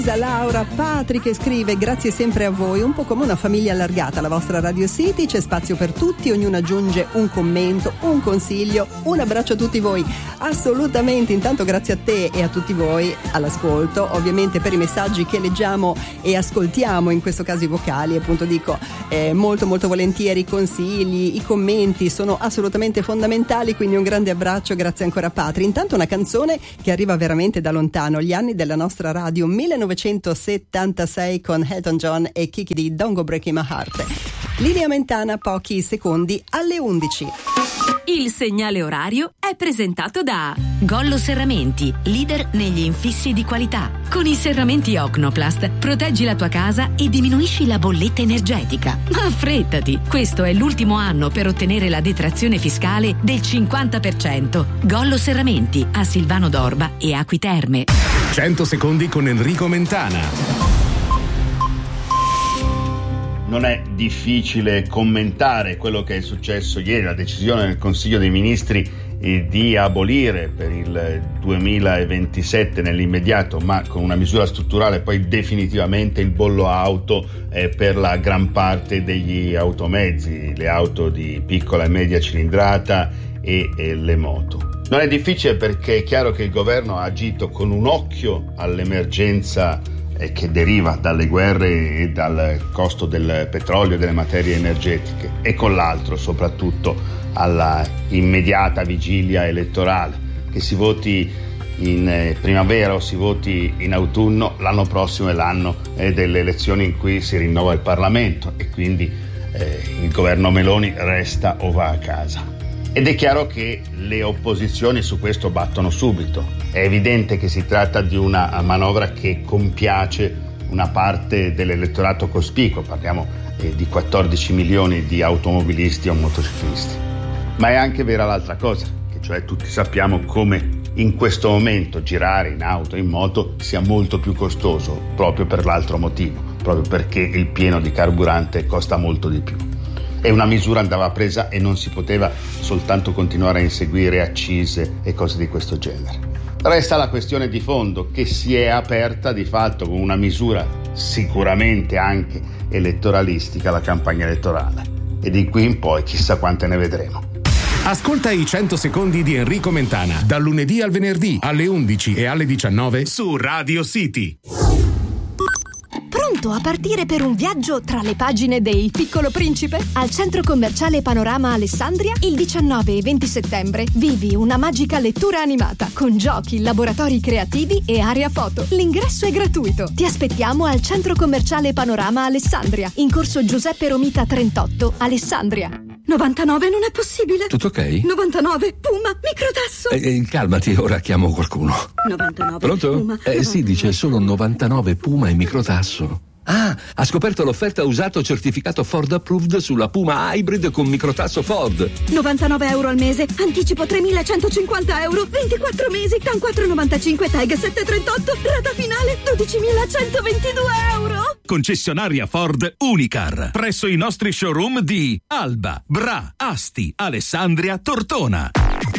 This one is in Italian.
Laura, Patrick che scrive: grazie sempre a voi, un po' come una famiglia allargata la vostra Radio City, c'è spazio per tutti, ognuno aggiunge un commento, un consiglio, un abbraccio a tutti voi. Assolutamente, intanto grazie a te e a tutti voi all'ascolto, ovviamente per i messaggi che leggiamo e ascoltiamo, in questo caso i vocali, appunto dico molto molto volentieri, i consigli, i commenti sono assolutamente fondamentali, quindi un grande abbraccio, grazie ancora Patri. Intanto una canzone che arriva veramente da lontano, gli anni della nostra radio, 1976 con Elton John e Kiki di Don't Go Breaking My Heart. Linea Mentana, pochi secondi alle 11. Il segnale orario è presentato da Gollo Serramenti, leader negli infissi di qualità. Con i serramenti Ocnoplast proteggi la tua casa e diminuisci la bolletta energetica. Ma affrettati, questo è l'ultimo anno per ottenere la detrazione fiscale del 50%. Gollo Serramenti a Silvano d'Orba e Acqui Terme. 100 secondi con Enrico Mentana. Non è difficile commentare quello che è successo ieri, la decisione del Consiglio dei Ministri di abolire per il 2027 nell'immediato, ma con una misura strutturale poi definitivamente, il bollo auto per la gran parte degli automezzi, le auto di piccola e media cilindrata e le moto. Non è difficile perché è chiaro che il governo ha agito con un occhio all'emergenza che deriva dalle guerre e dal costo del petrolio e delle materie energetiche, e con l'altro soprattutto alla immediata vigilia elettorale, che si voti in primavera o si voti in autunno, l'anno prossimo è l'anno delle elezioni in cui si rinnova il Parlamento e quindi il governo Meloni resta o va a casa. Ed è chiaro che le opposizioni su questo battono subito. È evidente che si tratta di una manovra che compiace una parte dell'elettorato cospicuo, parliamo di 14 milioni di automobilisti o motociclisti. Ma è anche vera l'altra cosa, che cioè tutti sappiamo come in questo momento girare in auto e in moto sia molto più costoso, proprio per l'altro motivo, proprio perché il pieno di carburante costa molto di più. E una misura andava presa e non si poteva soltanto continuare a inseguire accise e cose di questo genere. Resta la questione di fondo che si è aperta di fatto con una misura sicuramente anche elettoralistica, la campagna elettorale. E di qui in poi chissà quante ne vedremo. Ascolta i 100 secondi di Enrico Mentana, dal lunedì al venerdì alle 11 e alle 19 su Radio City. Pronto a partire per un viaggio tra le pagine de Il Piccolo Principe? Al Centro Commerciale Panorama Alessandria, il 19 e 20 settembre, vivi una magica lettura animata con giochi, laboratori creativi e area foto. L'ingresso è gratuito. Ti aspettiamo al Centro Commerciale Panorama Alessandria, in corso Giuseppe Romita 38, Alessandria. 99 non è possibile. Tutto ok? 99, Puma, microtasso. Calmati, ora chiamo qualcuno. 99, Pronto? Puma. Sì, dice solo 99 Puma e microtasso. Ah, ha scoperto l'offerta usato certificato Ford Approved sulla Puma Hybrid con microtasso Ford. 99 euro al mese, anticipo 3.150 euro, 24 mesi, TAN 4,95, TAG 738, rata finale 12.122 euro. Concessionaria Ford Unicar, presso i nostri showroom di Alba, Bra, Asti, Alessandria, Tortona.